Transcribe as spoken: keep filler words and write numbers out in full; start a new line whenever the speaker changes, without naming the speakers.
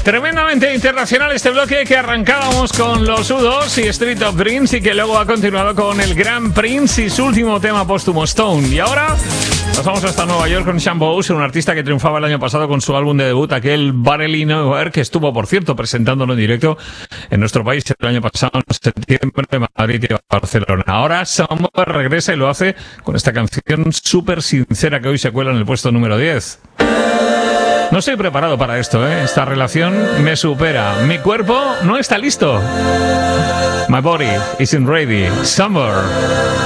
Tremendamente internacional este bloque que arrancábamos con los U dos y Street of Dreams y que luego ha continuado con el Gran Prince y su último tema póstumo, Stone. Y ahora nos vamos hasta Nueva York con Sean Bowes, un artista que triunfaba el año pasado con su álbum de debut, aquel Barely Nowhere, que estuvo, por cierto, presentándolo en directo en nuestro país el año pasado, en septiembre, en Madrid y Barcelona. Ahora Summer regresa y lo hace con esta canción súper sincera que hoy se cuela en el puesto número diez. No estoy preparado para esto, ¿eh? Esta relación me supera. Mi cuerpo no está listo. My body isn't ready. Summer.